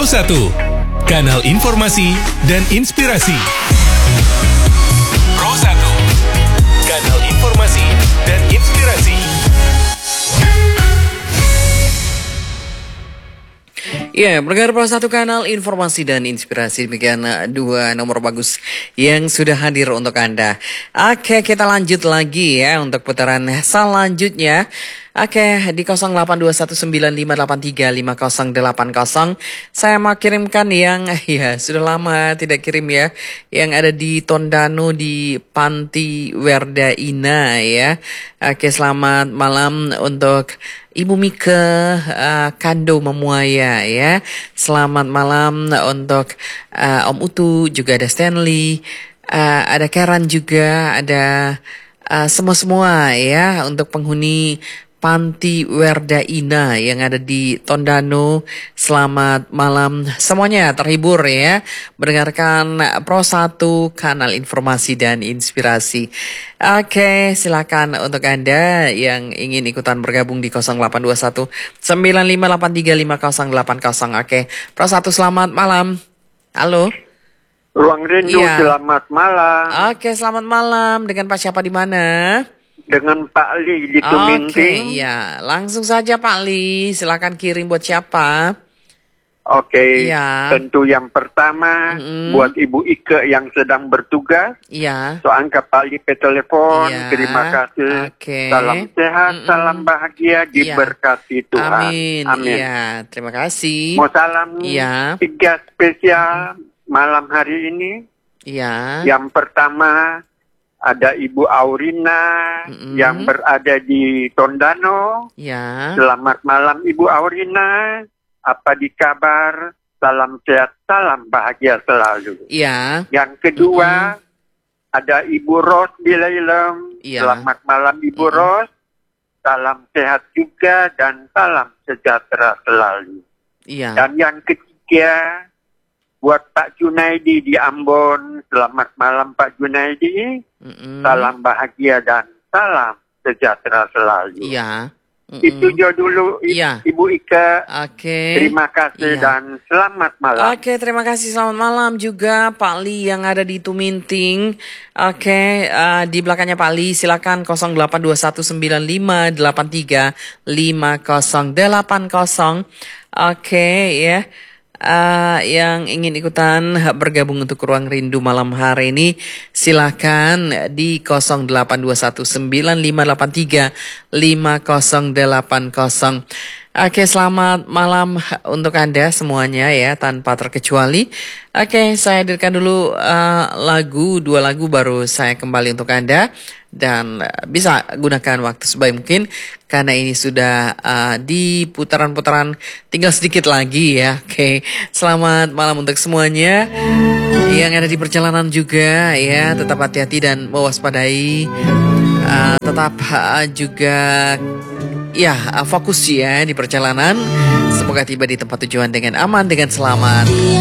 Pro 1, kanal informasi dan inspirasi. Pro 1, kanal informasi dan inspirasi. Ya, pendengar Pro 1 kanal informasi dan inspirasi. Demikian dua nomor bagus yang sudah hadir untuk Anda. Oke, kita lanjut lagi ya untuk putaran selanjutnya. Oke, di 082195835080 saya mau kirimkan yang ya sudah lama tidak kirim ya, yang ada di Tondano di Panti Werdaina ya. Oke, selamat malam untuk Ibu Mika Kando Memuaya ya. Selamat malam untuk Om Utu, juga ada Stanley, ada Karen juga, ada semua ya untuk penghuni Panti Werdaina yang ada di Tondano. Selamat malam semuanya, terhibur ya mendengarkan Pro 1 kanal informasi dan inspirasi. Oke, silakan untuk Anda yang ingin ikutan bergabung di 0821 95835080. Oke, Pro 1 selamat malam. Halo. Ruang Rindu, Iya. Selamat malam. Oke, selamat malam. Dengan Pak siapa di mana? Dengan Pak Li di Tuminting. Oke, ya. Langsung saja Pak Li, silakan kirim buat siapa? Oke, Iya. tentu yang pertama buat Ibu Ike yang sedang bertugas. Iya. So angkat Pak Li pe telepon. Iya. Terima kasih. Oke. Salam sehat, salam bahagia, diberkati Tuhan. Amin. Iya, terima kasih. Mau salam Iya. 3 spesial malam hari ini. Iya. Yang pertama ada Ibu Aurina yang berada di Tondano. Iya. Selamat malam Ibu Aurina. Apa di kabar? Salam sehat, salam bahagia selalu. Iya. Yang kedua ada Ibu Ros di Lailem. Iya. Selamat malam Ibu Ros. Salam sehat juga dan salam sejahtera selalu. Iya. Dan yang ketiga buat Pak Junaidi di Ambon. Selamat malam Pak Junaidi. Salam bahagia dan salam sejahtera selalu. Iya. Itu jo dulu Iya. Ibu Ika. Oke. Terima kasih Iya. dan selamat malam. Oke, terima kasih. Selamat malam juga Pak Li yang ada di Tuminting. Oke, di belakangnya Pak Li silakan 082195835080. Oke ya. Yang ingin ikutan bergabung untuk Ruang Rindu malam hari ini silakan di 082195835080. Oke, selamat malam untuk Anda semuanya ya, tanpa terkecuali. Oke, saya hadirkan dulu dua lagu baru saya kembali untuk Anda. Dan bisa gunakan waktu sebaik mungkin karena ini sudah di putaran-putaran tinggal sedikit lagi ya. Oke, selamat malam untuk semuanya yang ada di perjalanan juga ya. Tetap hati-hati dan mewaspadai. Tetap juga ya fokus ya di perjalanan. Semoga tiba di tempat tujuan dengan aman, dengan selamat.